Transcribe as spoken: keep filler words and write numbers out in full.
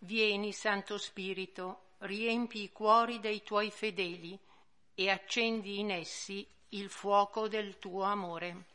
Vieni, Santo Spirito, riempi i cuori dei tuoi fedeli e accendi in essi il fuoco del tuo amore.